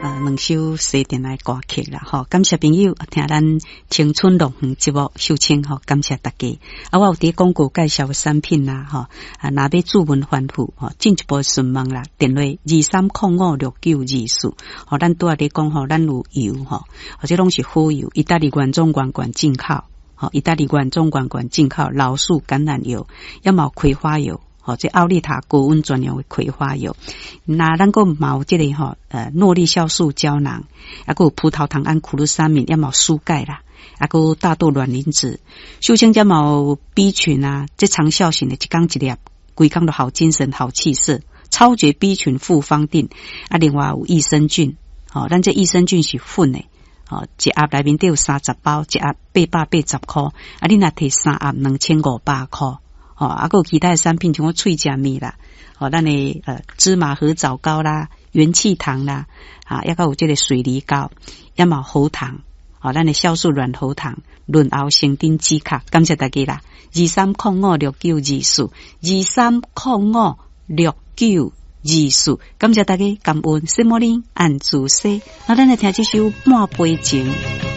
两首西电来歌曲啦，吼，感谢朋友听咱青春乐园节目秀清，吼，感谢大家。我有伫广告介绍的产品啦，吼，若要注文反复，吼，进一步询问啦，电话23056924，吼，咱拄仔咧讲，吼，咱有油，吼，或者拢是好油，意大利原装罐罐进口，吼，意大利原装罐罐进口老树橄榄油，要么葵花油。吼，这奥利塔高温专用的葵花油，那咱个毛这里吼，诺丽酵素胶囊，还有葡萄糖胺苦鲁沙敏，要么蔬钙啦，还有大豆卵磷脂，秀清加毛 B 群啊，这长效型的一缸一粒，规缸都好精神好气色，超绝 B 群复方定，啊，另外有益生菌，吼，咱这益生菌是粉的。哦，一盒内面都有30包，一盒880块，啊，你若摕3盒2500块。哦，还有其他的产品，像我脆食面啦，哦，咱的芝麻和枣糕啦，元气糖啦，啊，也有这个水梨膏，也有喉糖，哦，咱的酵素软喉糖，润喉生丁止卡，感谢大家啦，23056924，23056924，感谢大家，感恩，什么呢？按住说，那咱来听这首《半杯情》。